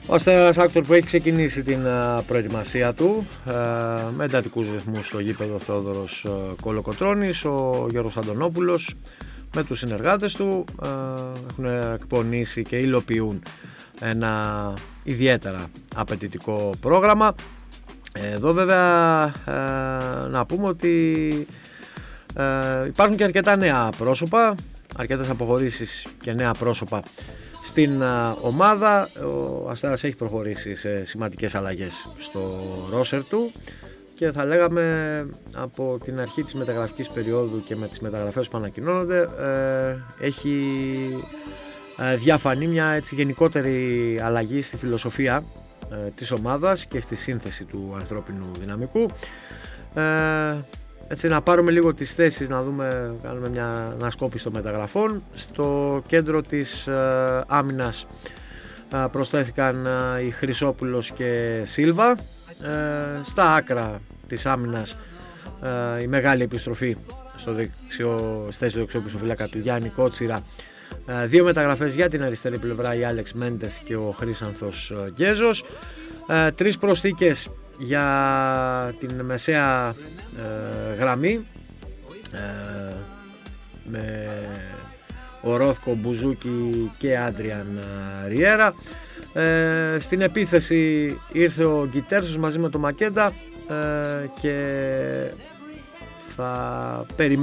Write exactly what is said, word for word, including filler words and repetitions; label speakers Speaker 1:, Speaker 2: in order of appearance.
Speaker 1: Ο Αστέρας Άκτορ που έχει ξεκινήσει την προετοιμασία του με εντατικούς ρυθμούς στο γήπεδο Θεόδωρος Κολοκοτρώνης. Ο Γιώργος Αντωνόπουλος με τους συνεργάτες του έχουν εκπονήσει και υλοποιούν ένα ιδιαίτερα απαιτητικό πρόγραμμα. Εδώ βέβαια να πούμε ότι υπάρχουν και αρκετά νέα πρόσωπα, αρκετές αποχωρήσεις και νέα πρόσωπα στην ομάδα. Ο Αστέρας έχει προχωρήσει σε σημαντικές αλλαγές στο ρόστερ του και θα λέγαμε από την αρχή της μεταγραφικής περίοδου και με τις μεταγραφές που ανακοινώνονται έχει διαφανεί μια έτσι γενικότερη αλλαγή στη φιλοσοφία της ομάδας και στη σύνθεση του ανθρώπινου δυναμικού. Έτσι να πάρουμε λίγο τις θέσεις, να δούμε, κάνουμε μια ανασκόπηση των μεταγραφών. Στο κέντρο της ε, άμυνας ε, προσθέθηκαν ε, οι Χρυσόπουλος και Σίλβα. Ε, στα άκρα της άμυνας ε, η μεγάλη επιστροφή στο δεξιό, στη θέση του δεξιού πισωφύλακα του Γιάννη Κότσιρα. Ε, δύο μεταγραφές για την αριστερή πλευρά, η Άλεξ Μέντεθ και ο Χρήσανθος Γκέζος. Ε, τρεις προσθήκες για την μεσαία ε, γραμμή ε, με Ορόθκο, Μπουζούκι και Άντριαν Ριέρα. Ε, στην επίθεση ήρθε ο Γκιτέρσος μαζί με τον Μακέντα ε, και θα περιμένουμε